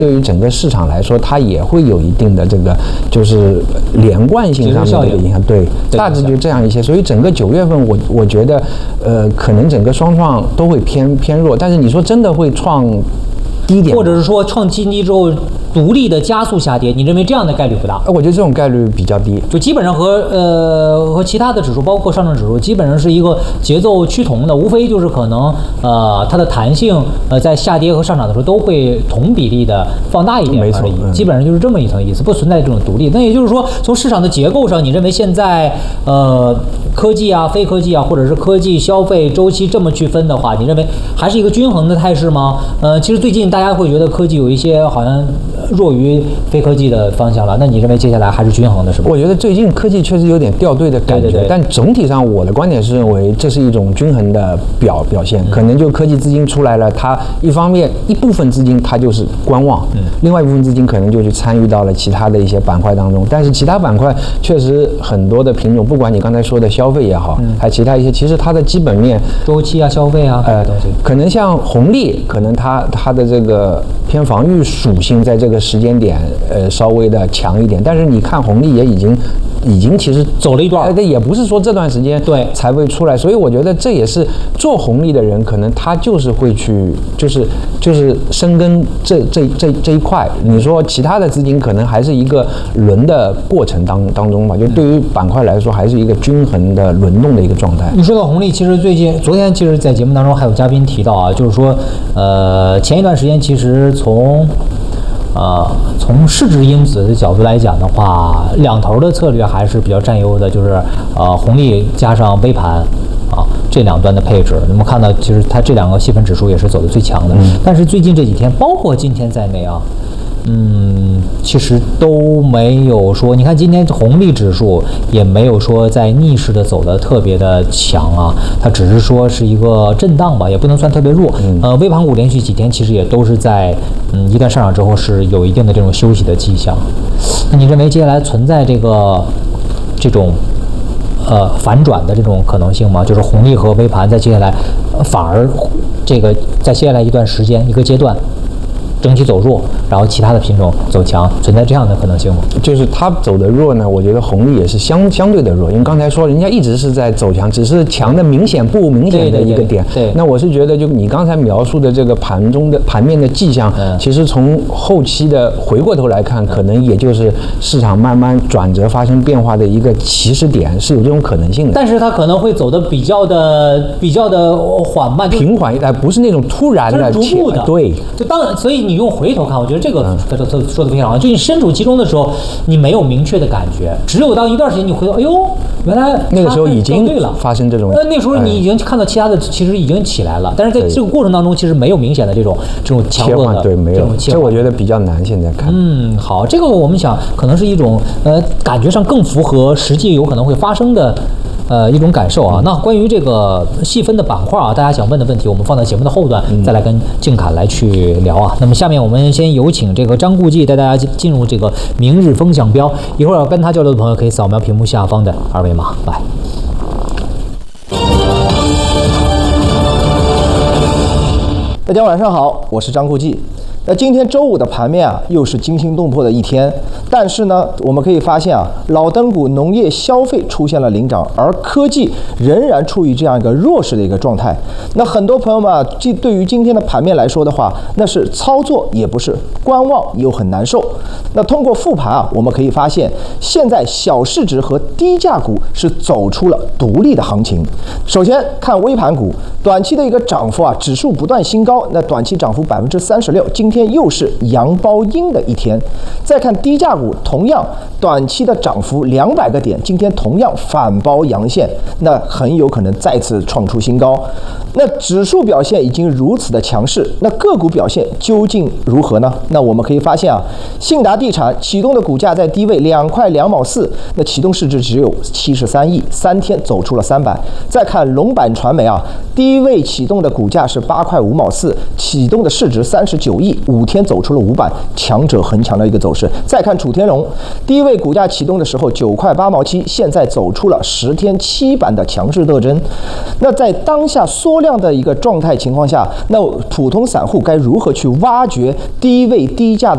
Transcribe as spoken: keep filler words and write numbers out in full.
对于整个市场来说，它也会有一定的这个就是连贯性上面的一个影响。对，大致就这样一些。所以整个九月份我，我我觉得，呃，可能整个双创都会偏偏弱。但是你说真的会创低点， 或者是说创新低之后独立的加速下跌，你认为这样的概率不大？ 我觉得这种概率比较低， 就基本上和呃和其他的指数，包括上证指数，基本上是一个节奏趋同的，无非就是可能呃它的弹性呃在下跌和上涨的时候都会同比例的放大一点而已， 嗯、 基本上就是这么一层意思，不存在这种独立。那也就是说，从市场的结构上，你认为现在呃科技啊、非科技啊，或者是科技消费周期这么去分的话，你认为还是一个均衡的态势吗？呃，其实最近大家会觉得科技有一些好像弱于非科技的方向了，那你认为接下来还是均衡的，是吧？ 我觉得最近科技确实有点掉队的感觉， 对对对， 但总体上我的观点是认为这是一种均衡的表表现，可能就科技资金出来了，它一方面一部分资金它就是观望，嗯，另外一部分资金可能就去参与到了其他的一些板块当中，但是其他板块确实很多的品种，不管你刚才说的消费也好，嗯，还有其他一些，其实它的基本面周期啊、消费啊，呃，东西， 可能像红利，可能它它的这个偏防御属性在这个时间点，呃，稍微的强一点，但是你看红利也已经已经其实走了一段， 呃，也不是说这段时间对才会出来，所以我觉得这也是做红利的人，可能他就是会去，就是就是深耕这这这这一块。你说其他的资金可能还是一个轮的过程当当中吧，就对于板块来说，还是一个均衡的轮动的一个状态。 你说到红利，其实最近昨天其实，在节目当中还有嘉宾提到啊，就是说，呃，前一段时间其实从呃，从市值因子的角度来讲的话，两头的策略还是比较占优的，就是呃红利加上微盘啊这两端的配置。我们看到，其实它这两个细分指数也是走得最强的。嗯、但是最近这几天，包括今天在内啊，嗯，其实都没有说，你看今天红利指数也没有说在逆势的走的特别的强啊，它只是说是一个震荡吧，也不能算特别弱。嗯、呃，微盘股连续几天其实也都是在嗯一旦上涨之后是有一定的这种休息的迹象。那你认为接下来存在这个这种呃反转的这种可能性吗？就是红利和微盘在接下来、呃、反而这个在接下来一段时间一个阶段整体走弱，然后其他的品种走强，存在这样的可能性吗？ 就是它走的弱呢，我觉得红利也是相相对的弱，因为刚才说人家一直是在走强，只是强的明显不明显的一个点。 对，对对那我是觉得，就你刚才描述的这个盘中的盘面的迹象，嗯、其实从后期的回过头来看，可能也就是市场慢慢转折发生变化的一个起始点，是有这种可能性的。 但是它可能会走的比较的比较的缓慢， 平缓，哎，不是那种突然的， 逐步的。 对， 就当所以。你用回头看，我觉得这个他他说的非常好。就你身处其中的时候，你没有明确的感觉，只有到一段时间你回头，哎呦，原来那个时候已经对了， 发生这种。 那那时候你已经看到其他的，其实已经起来了，但是在这个过程当中，其实没有明显的这种这种强弱的， 对，没有。 这我觉得比较难现在看。 嗯，好，这个我们想可能是一种呃感觉上更符合实际有可能会发生的。呃，一种感受啊。那关于这个细分的板块啊，大家想问的问题，我们放在节目的后段再来跟静侃来去聊啊。那么下面我们先有请这个张顾忌带大家进入这个明日风向标。一会儿要跟他交流的朋友可以扫描屏幕下方的二维码来。 大家晚上好，我是张顾忌。那今天周五的盘面啊，又是惊心动魄的一天。但是呢，我们可以发现啊，老灯股、农业、消费出现了领涨，而科技仍然处于这样一个弱势的一个状态。那很多朋友们啊，既对于今天的盘面来说的话，那是操作也不是，观望又很难受。那通过复盘啊，我们可以发现，现在小市值和低价股是走出了独立的行情。首先看微盘股，短期的一个涨幅啊，指数不断新高，那短期涨幅百分之三十六，今天又是阳包阴的一天。再看低价股，同样短期的涨幅两百个点，今天同样反包阳线，那很有可能再次创出新高。那指数表现已经如此的强势，那个股表现究竟如何呢？那我们可以发现啊，信达地产启动的股价在低位两块两毛四，那启动市值只有七十三亿，三天走出了三百。再看龙板传媒啊，低位启动的股价是八块五毛四，启动的市值三十九亿，五天走出了五板，强者恒强的一个走势。再看楚天荣，低位股价启动的时候九块八毛七，现在走出了十天七板的强势特征。那在当下缩量的一个状态情况下，那普通散户该如何去挖掘低位低价